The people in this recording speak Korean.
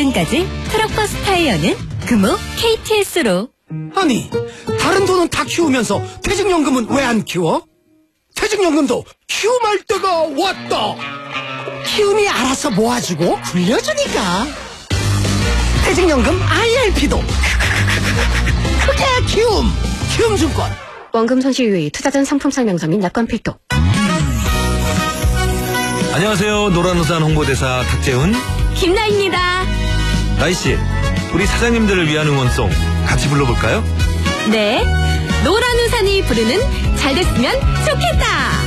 지금까지 트럭버스 타이어는 금호 KTS로. 아니, 다른 돈은 다 키우면서 퇴직연금은 왜 안 키워? 퇴직연금도 키움할 때가 왔다. 키움이 알아서 모아주고 굴려주니까. 퇴직연금 IRP도 크게 키움증권. 원금 손실 유의, 투자전 상품 설명서 및 약관 필독. 안녕하세요. 노란우산 홍보대사 탁재훈, 김나입니다. 나이씨, 우리 사장님들을 위한 응원송 같이 불러볼까요? 네, 노란우산이 부르는 잘 됐으면 좋겠다.